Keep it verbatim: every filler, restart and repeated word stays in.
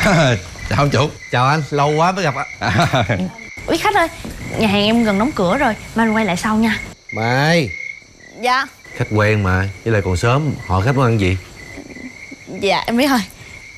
Chào ông chủ. Chào anh, lâu quá mới gặp ạ. À. Quý khách ơi, nhà hàng em gần đóng cửa rồi, Mai quay lại sau nha. Mai. Dạ. Khách quen mà, với lại còn sớm, họ khách muốn ăn gì? Dạ em biết rồi.